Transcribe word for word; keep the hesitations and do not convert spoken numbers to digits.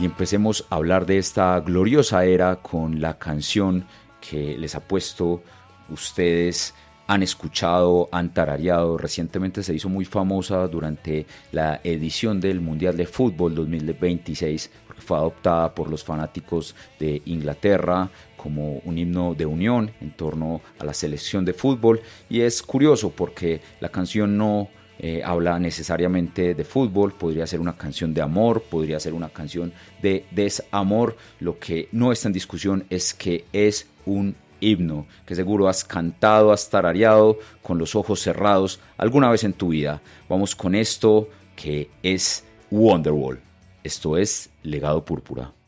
y empecemos a hablar de esta gloriosa era con la canción que les apuesto ustedes han escuchado, han tarareado. Recientemente se hizo muy famosa durante la edición del Mundial de Fútbol dos mil veintiséis, porque fue adoptada por los fanáticos de Inglaterra como un himno de unión en torno a la selección de fútbol. Y es curioso porque la canción no eh, habla necesariamente de fútbol, podría ser una canción de amor, podría ser una canción de desamor. Lo que no está en discusión es que es un himno que seguro has cantado, has tarareado con los ojos cerrados alguna vez en tu vida. Vamos con esto que es Wonderwall. Esto es Legado Púrpura.